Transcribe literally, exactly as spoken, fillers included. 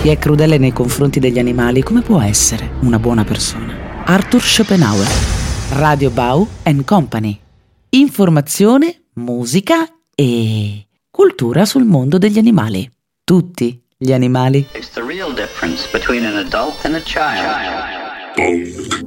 Chi è crudele nei confronti degli animali, come può essere una buona persona? Arthur Schopenhauer. Radio Bau and Company. Informazione, musica e cultura sul mondo degli animali. Tutti gli animali. It's the real difference between an adult and a child.